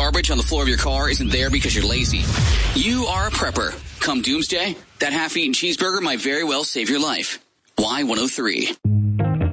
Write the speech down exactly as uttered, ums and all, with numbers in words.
garbage on the floor of your car isn't there because you're lazy. You are a prepper. Come doomsday, that half-eaten cheeseburger might very well save your life. Y one oh three.